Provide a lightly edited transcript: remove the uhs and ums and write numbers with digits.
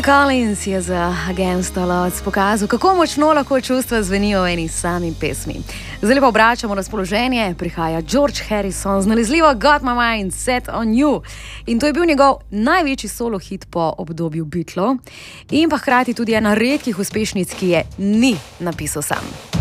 Collins je za Against All Odds pokazal, kako močno lahko čustva zvenijo v eni sami pesmi. Zdaj pa obračamo razpoloženje, prihaja George Harrison z nalezljivo Got My Mind Set On You. In to je bil njegov največji solo hit po obdobju Beatlov in pa hkrati tudi ena redkih uspešnic, ki je ni napisal sam.